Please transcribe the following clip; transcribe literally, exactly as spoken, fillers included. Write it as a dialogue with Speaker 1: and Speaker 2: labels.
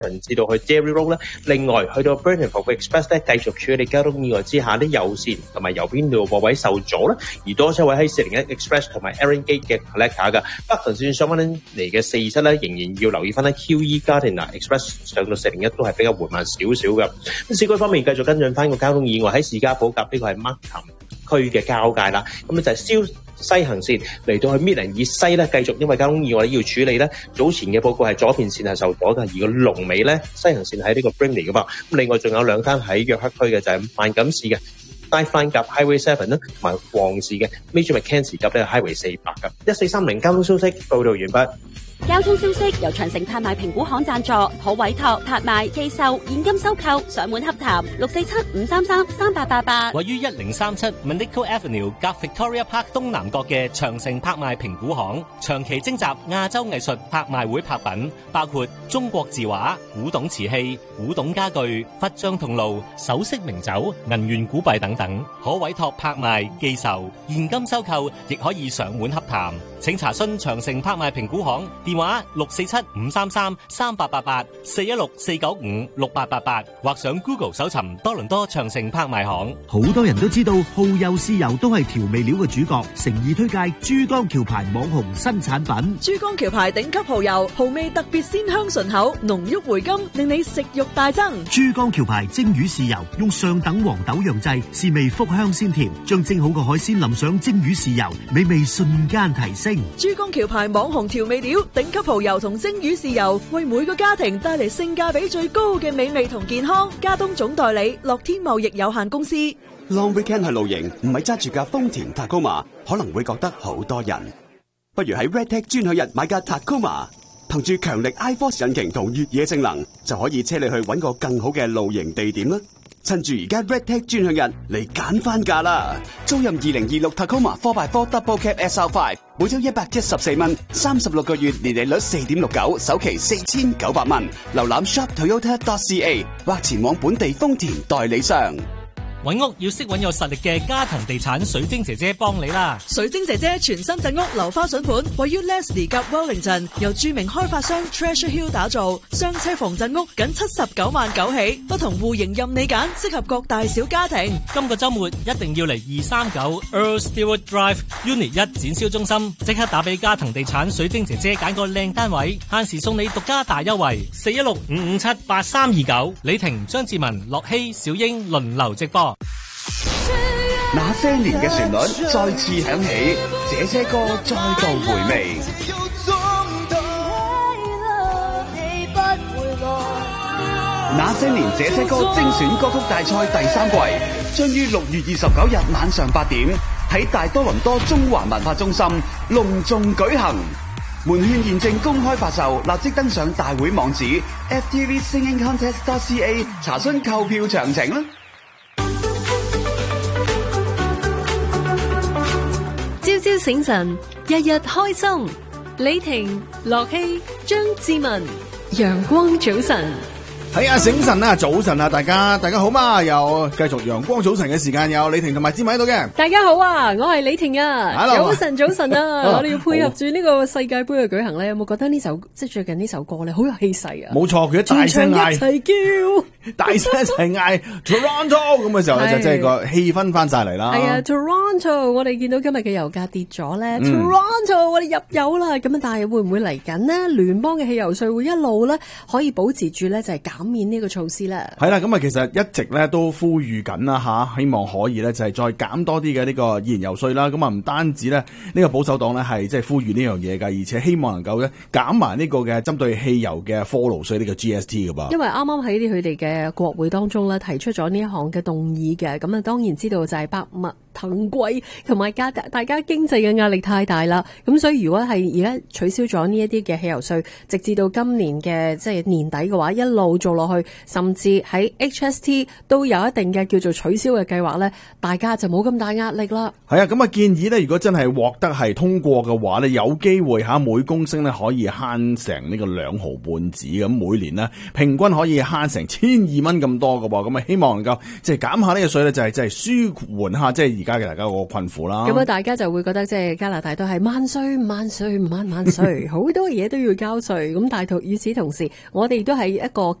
Speaker 1: 至到去 Derry Road 啦。另外去到 Burton Parkway Express 咧，繼續處理交通意外之下，啲右線同埋右邊路貨位受阻啦。而多車位喺四零一 Express 同埋 Erin Gate 嘅 Collector 嘅北屯線上翻嚟嘅四二七咧，仍然要留意翻咧 Q E Gardiner Express 上到四零一都係比較緩慢少少嘅。咁市區方面繼續跟進翻個交通意外喺士嘉堡夾呢個係 Markham 區嘅交界啦。咁咧就係燒西行線嚟到去 Midland 以西咧，繼續因為交通意外要處理咧。早前嘅報告係左邊線係受阻嘅，而個龍尾咧西行線喺呢個 Brimley 嘅噃。咁另外仲有兩單喺約克區嘅就係萬錦市嘅 Lifeline 夾 Highway Seven 啦，同埋旺市嘅 Major Mackenzie 夾呢個 Highway 四百嘅。一四三零交通消息報道完畢。
Speaker 2: 交通消息由長城拍賣評估行贊助，可委託、拍賣、寄售、現金收購、上門洽談，六四七五三三三八八八。
Speaker 3: 位於一零三七 Manico Avenue 夾 Victoria Park 東南角嘅長城拍賣評估行，長期徵集亞洲藝術拍賣會拍品，包括中國字畫、古董瓷器、古董家具、忽章銅爐、首飾名酒、銀元古幣等等，可委託拍賣、寄售、現金收購，亦可以上門洽談。請查詢長城拍賣評估行電話六四七五三三三八八八四一六四九五六八八八，或上 Google 搜尋多倫多長城拍賣行。
Speaker 4: 好多人都知道蠔油豉油都係調味料嘅主角，誠意推介珠江橋牌網紅新產品。
Speaker 5: 珠江橋牌頂級蠔油，蠔味特別鮮香順口，濃郁回甘，令你食慾大增。
Speaker 4: 珠江橋牌蒸魚豉油用上等黃豆釀製，鮮味福香鮮甜，將蒸好嘅海鮮淋上蒸魚豉油，美味瞬間提升。
Speaker 5: 珠江橋牌網紅調味料，頂級蠔油同蒸魚豉油，為每個家庭帶嚟性價比最高嘅美味同健康。加東總代理樂天貿易有限公司。
Speaker 6: Long weekend 去露營，唔係揸住架豐田 Tacoma， 可能會覺得好多人。不如喺 Redtech 專享日買架 Tacoma， 憑住強力 iForce 引擎同越野性能，就可以車你去搵個更好嘅露營地點啦。趁住而家 Redtech 專享日嚟揀翻價啦！租任二零二六 Tacoma four by four Double Cab S R five， 每周一百一十四蚊，三十六個月年利率四點六九，首期四千九百蚊。瀏覽 shop toyota dot c a 或前往本地豐田代理商。
Speaker 3: 揾屋要識揾有實力嘅嘉騰地產水晶姐姐幫你啦！
Speaker 5: 水晶姐姐全新鎮屋樓花筍盤，位於 Leslie 及 Wellington， 由著名開發商 Treasure Hill 打造，雙車房鎮屋僅七十九萬九起，不同戶型任你揀，適合各大小家庭。
Speaker 3: 今個週末一定要嚟二三九 Earl Stewart Drive Unit 一展銷中心，即刻打俾嘉騰地產水晶姐姐揀個靚單位，限時送你獨家大優惠，四一六五五七八三二九。李婷、張志文、樂希、小英輪流直播。
Speaker 6: 那些年嘅旋律再次響起，這些歌再度回味。那些年這些歌精選歌曲大賽第三季將於六月二十九日晚上八點喺大多倫多中環文化中心隆重舉行。門券現正公開發售，立即登上大會網址 f t v singing contest dot c a 查詢購票詳情啦。
Speaker 7: 朝朝醒神，日日開心。李婷、樂希、張志文，陽光早晨。
Speaker 8: 係啊，醒神啊，早晨啊，大家大家好嘛？又繼續陽光早晨嘅時間，有李婷同埋志文喺度嘅。
Speaker 7: 大家好啊，我係李婷啊。
Speaker 8: Hello.
Speaker 7: 早晨早晨啊，我哋要配合住呢個世界盃嘅舉行咧，有冇覺得呢首即係最近呢首歌咧好有氣勢啊？
Speaker 8: 冇錯，佢一大聲嗌，
Speaker 7: 一齊叫，
Speaker 8: 大聲一齊嗌 Toronto 咁嘅時候咧，就即係個氣氛翻晒嚟啦。
Speaker 7: 係啊 ，Toronto， 我哋見到今日嘅油價跌咗咧、嗯、，Toronto， 我哋入油啦。咁啊，但係會唔會嚟緊呢？聯邦嘅汽油稅會一路咧可以保持住咧，就係減免呢個措施啦。
Speaker 8: 係啦，咁啊，其實一直咧都呼籲緊啦吓，希望可以咧就係再減多啲嘅呢個燃油稅啦。咁啊，唔單止咧呢個保守黨咧係即係呼籲呢樣嘢噶，而且希望能夠咧減埋呢個嘅針對汽油嘅貨勞稅呢個 G S T 噶噃。
Speaker 7: 因為啱啱喺佢哋嘅國會當中咧提出咗呢一項嘅動議嘅，咁啊當然知道就係百物騰貴同埋家大家經濟嘅壓力太大啦。咁所以如果係而家取消咗呢一啲嘅汽油稅，直至到今年嘅即係年底嘅話，一路做落去，甚至喺 H S T 都有一定嘅叫做取消嘅計劃咧，大家就冇咁大壓力啦。
Speaker 8: 係啊，咁啊建議咧，如果真係獲得係通過嘅話咧，有機會吓每公升咧可以慳成呢個兩毫半子咁，每年咧平均可以慳成千二蚊咁多㗎噃。咁啊希望能夠即係減下呢個稅咧，就係即係舒緩下即係而家嘅大家個困苦啦。
Speaker 7: 咁啊，大家就會覺得即係加拿大都係萬稅萬稅萬萬稅，好多嘢都要交稅。咁但係與此同時，我哋都係一個